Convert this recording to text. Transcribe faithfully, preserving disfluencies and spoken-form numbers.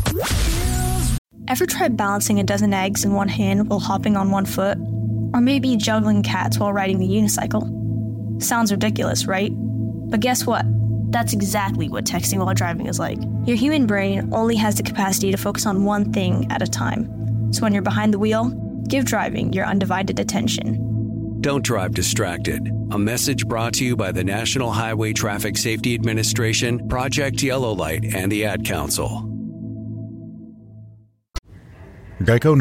Ever tried balancing a dozen eggs in one hand while hopping on one foot? Or maybe juggling cats while riding the unicycle? Sounds ridiculous, right? But guess what? That's exactly what texting while driving is like. Your human brain only has the capacity to focus on one thing at a time. So when you're behind the wheel, give driving your undivided attention. Don't drive distracted. A message brought to you by the National Highway Traffic Safety Administration, Project Yellow Light, and the Ad Council. Geico